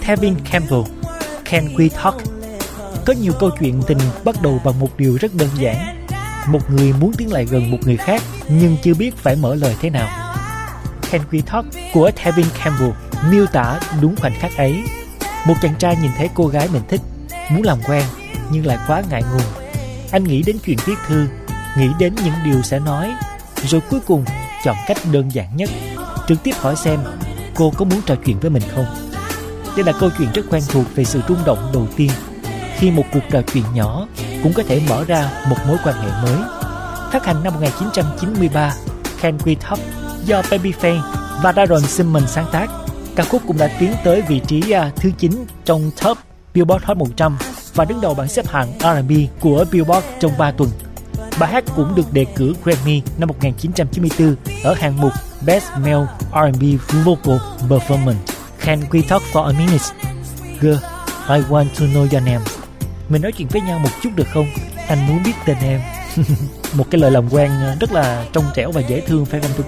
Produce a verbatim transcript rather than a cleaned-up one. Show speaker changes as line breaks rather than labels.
Tevin Campbell, Can We Talk. Có nhiều câu chuyện tình bắt đầu bằng một điều rất đơn giản. Một người muốn tiến lại gần một người khác nhưng chưa biết phải mở lời thế nào. Can We Talk của Tevin Campbell miêu tả đúng khoảnh khắc ấy. Một chàng trai nhìn thấy cô gái mình thích, muốn làm quen nhưng lại quá ngại ngùng. Anh nghĩ đến chuyện viết thư, nghĩ đến những điều sẽ nói, rồi cuối cùng chọn cách đơn giản nhất, trực tiếp hỏi xem cô có muốn trò chuyện với mình không. Đây là câu chuyện rất quen thuộc về sự rung động đầu tiên, khi một cuộc trò chuyện nhỏ cũng có thể mở ra một mối quan hệ mới. Phát hành năm một nghìn chín trăm chín mươi ba, Can We Talk do Babyface và Daron Simmons sáng tác. Ca khúc cũng đã tiến tới vị trí uh, thứ chín trong top Billboard Hot một trăm và đứng đầu bảng xếp hạng R and B của Billboard trong ba tuần. Bài hát cũng được đề cử Grammy năm một nghìn chín trăm chín mươi tư ở hạng mục Best Male R and B Vocal Performance. Can We Talk for a Minute? Girl, I want to know your name. Mình nói chuyện với nhau một chút được không? Anh muốn biết tên em. Một cái lời làm quen rất là trong trẻo và dễ thương, phải không thưa